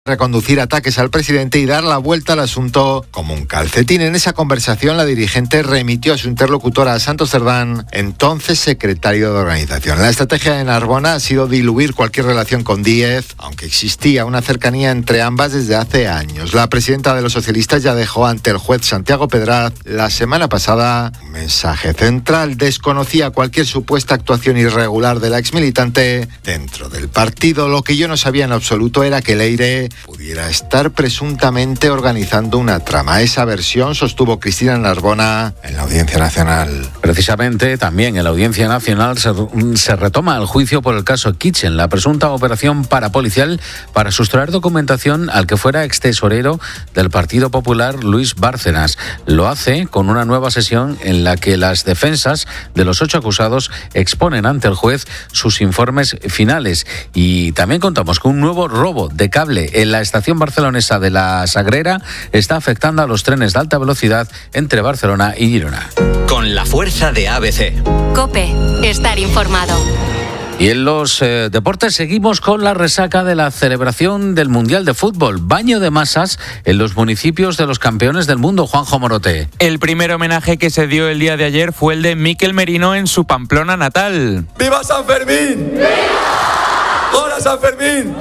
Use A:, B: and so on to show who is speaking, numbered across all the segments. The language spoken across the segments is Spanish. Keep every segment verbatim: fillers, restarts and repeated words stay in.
A: reconducir ataques al presidente y dar la vuelta al asunto como un calcetín. En esa conversación, la dirigente remitió a su interlocutora, a Santos Cerdán, entonces secretario de organización. La estrategia de Narbona ha sido diluir cualquier relación con Díez, aunque existía una cercanía entre ambas desde hace años. La presidenta de los socialistas ya dejó ante el juez Santiago Pedraz la semana pasada un mensaje central. Desconocía cualquier supuesta actuación irregular de la exmilitante dentro del partido. Lo que yo no sabía en absoluto era que Leire pudiera estar presuntamente organizando una trama. Esa versión sostuvo Cristina Narbona en la Audiencia Nacional.
B: Precisamente, también en la Audiencia Nacional se, se retoma el juicio por el caso Kitchen, la presunta operación parapolicial para sustraer documentación al que fuera extesorero del Partido Popular, Luis Bárcenas. Lo hace con una nueva sesión en la que las defensas de los ocho acusados exponen ante el juez sus informes finales. Y también contamos con un nuevo robo de cable en la estación barcelonesa de La Sagrera está afectando a los trenes de alta velocidad entre Barcelona y Girona.
C: Con la fuerza de A B C.
D: COPE, estar informado.
B: Y en los eh, deportes seguimos con la resaca de la celebración del Mundial de Fútbol. Baño de masas en los municipios de los campeones del mundo, Juanjo Morote.
E: El primer homenaje que se dio el día de ayer fue el de Mikel Merino en su Pamplona natal.
F: ¡Viva San Fermín! ¡Viva! ¡Hola San Fermín!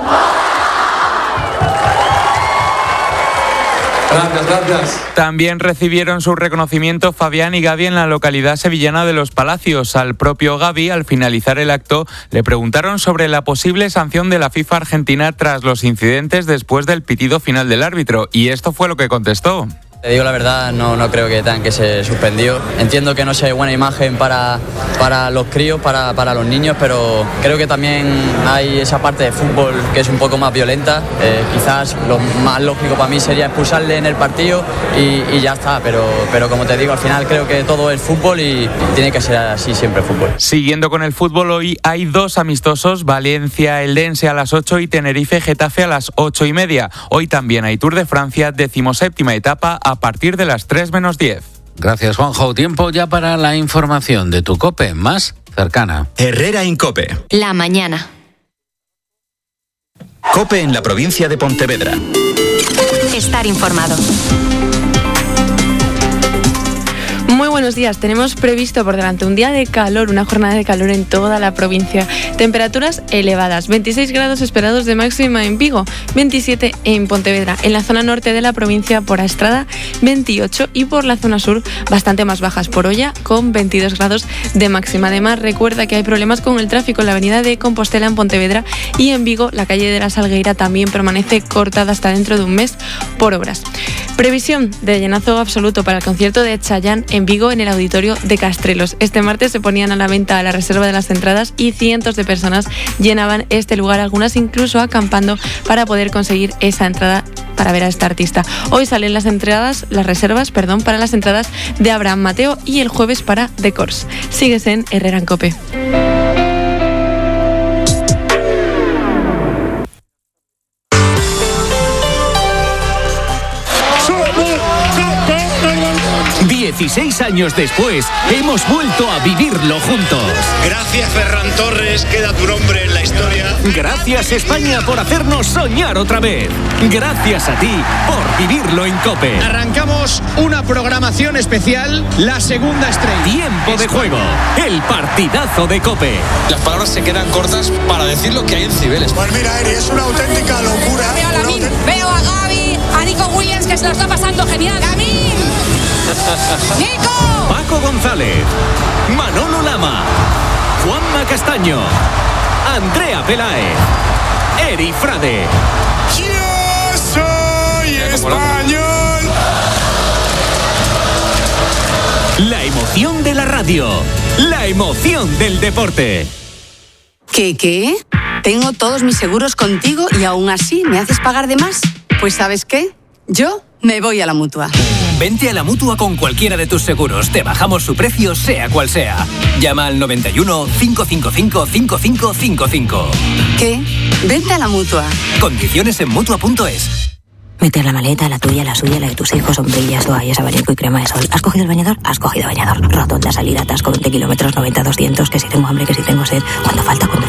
F: Gracias, gracias.
E: También recibieron su reconocimiento Fabián y Gavi en la localidad sevillana de Los Palacios. Al propio Gavi, al finalizar el acto, le preguntaron sobre la posible sanción de la FIFA Argentina tras los incidentes después del pitido final del árbitro, y esto fue lo que contestó.
G: Te digo la verdad, no, no creo que tengan que se suspendió. Entiendo que no sea buena imagen para, para los críos, para, para los niños, pero creo que también hay esa parte de fútbol que es un poco más violenta. Eh, quizás lo más lógico para mí sería expulsarle en el partido y, y ya está, pero, pero como te digo, al final creo que todo es fútbol y tiene que ser así siempre fútbol.
E: Siguiendo con el fútbol, hoy hay dos amistosos, Valencia-Eldense a las ocho y Tenerife-Getafe a las ocho y media. Hoy también hay Tour de Francia, decimoséptima etapa, a partir de las tres menos diez.
B: Gracias, Juanjo. Tiempo ya para la información de tu COPE más cercana.
C: Herrera Incope.
D: La mañana.
C: COPE en la provincia de Pontevedra.
D: Estar informado.
H: Muy buenos días. Tenemos previsto por delante un día de calor, una jornada de calor en toda la provincia. Temperaturas elevadas, veintiséis grados esperados de máxima en Vigo, veintisiete en Pontevedra. En la zona norte de la provincia, por Astrada, veintiocho, y por la zona sur, bastante más bajas, por Olla, con veintidós grados de máxima. Además, recuerda que hay problemas con el tráfico en la avenida de Compostela en Pontevedra, y en Vigo la calle de la Salgueira también permanece cortada hasta dentro de un mes por obras. Previsión de llenazo absoluto para el concierto de Chayanne en Vigo, en el auditorio de Castrelos. Este martes se ponían a la venta a la reserva de las entradas y cientos de personas llenaban este lugar, algunas incluso acampando para poder conseguir esa entrada para ver a este artista. Hoy salen las entradas, las reservas, perdón, para las entradas de Abraham Mateo y el jueves para The Corrs. Sigues en Herrera en COPE.
I: dieciséis años después, hemos vuelto a vivirlo juntos.
J: Gracias, Ferran Torres, queda tu nombre en la historia.
I: Gracias, España, por hacernos soñar otra vez. Gracias a ti por vivirlo en COPE.
J: Arrancamos una programación especial, la segunda estrella.
I: Tiempo de juego, el partidazo de COPE.
K: Las palabras se quedan cortas para decir lo que hay en Cibeles.
L: Pues mira, Eri, es una auténtica locura.
M: Veo a Lamin, veo a Gavi, a Nico Williams, que se lo está pasando genial. ¡Lamin! ¡Nico!
I: Paco González, Manolo Lama, Juanma Castaño, Andrea Peláez, Eri Frade.
L: ¡Yo soy español!
I: La emoción de la radio, la emoción del deporte.
N: ¿Qué, qué? Tengo todos mis seguros contigo y aún así me haces pagar de más. Pues ¿sabes qué? Yo me voy a la Mutua.
O: Vente a la Mutua con cualquiera de tus seguros. Te bajamos su precio, sea cual sea. Llama al noventa y uno, cinco cinco cinco, cinco cinco cinco cinco.
N: ¿Qué? Vente a la Mutua.
O: Condiciones en Mutua punto es.
P: Meter la maleta, la tuya, la suya, la de tus hijos, sombrillas, toallas, abanico y crema de sol. ¿Has cogido el bañador? Has cogido bañador. Rotonda, salida, atasco, veinte kilómetros, noventa, doscientos. Que si tengo hambre, que si tengo sed. Cuando falta, cuando